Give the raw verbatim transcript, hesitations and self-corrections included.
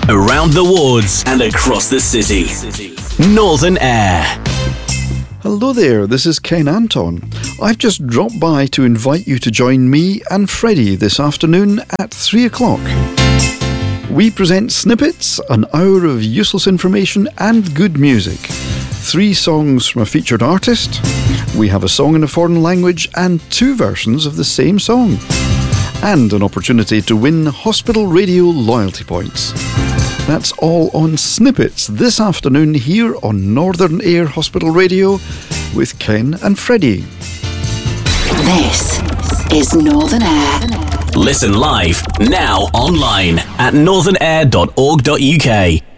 Around the wards and across the city. Northern Air. Hello there, this is Ken Anton. I've just dropped by to invite you to join me and Freddie this afternoon at three o'clock. We present Snippets, an hour of useless information and good music. Three songs from a featured artist. We have a song in a foreign language and two versions of the same song. And an opportunity to win Hospital Radio loyalty points. That's all on Snippets this afternoon here on Northern Air Hospital Radio with Ken and Freddie. This is Northern Air. Listen live, now online at northern air dot org dot U K.